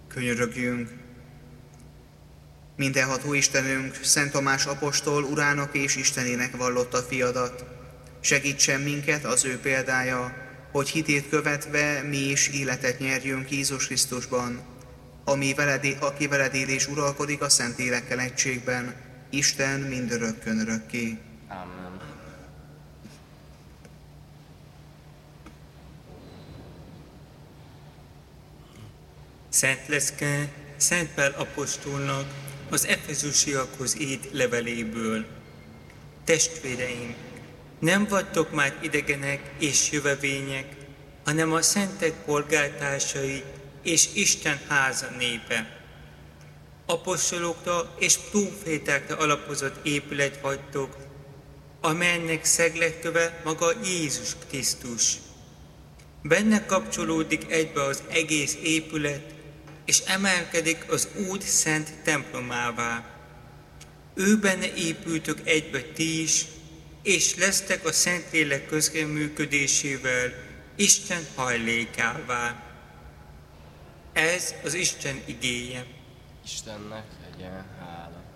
Könyörögjünk! Mindenható Istenünk, Szent Tamás apostol urának és Istenének vallotta fiadat. Segítsen minket az ő példája, hogy hitét követve mi is életet nyerjünk Jézus Krisztusban, aki veled él és uralkodik a Szentlélekkel egységben, Isten mindörökkön örökké. Amen. Szent Leszke, Szent Pál apostolnak az efezusiakhoz írt leveléből. Testvéreim, nem vagytok már idegenek és jövevények, hanem a szentek polgártársai és Isten háza népe. Apostolokra és prófétákra alapozott épület vagytok, amelynek szegletköve maga Jézus Krisztus. Benne kapcsolódik egybe az egész épület, és emelkedik az Úr szent templomává. Ő benne épültök egybe ti is, és lesztek a Szentlélek közreműködésével Isten hajlékává. Ez az Isten igéje. Istennek legyen hála.